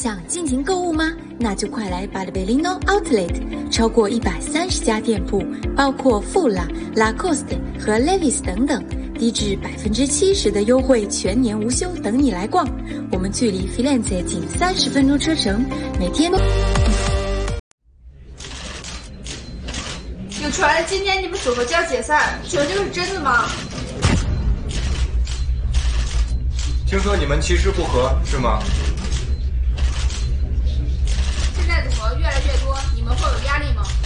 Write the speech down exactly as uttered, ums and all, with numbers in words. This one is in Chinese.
想尽情购物吗？那就快来 Barberino Outlet， 超过一百三十家店铺，包括富拉、Lacoste 和 Levi's 等等，低至百分之七十的优惠，全年无休，等你来逛。我们距离 Firenze 仅三十分钟车程，每天都。 有传今天你们组合就要解散，请问这个是真的吗？ 听说你们其实不和，是吗？ 现在组合越来越多，你们会有压力吗？